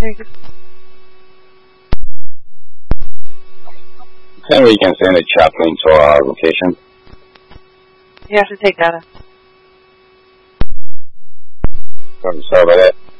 take it. Henry, you can send a chaplain to our location. You have to take data. Sorry about that.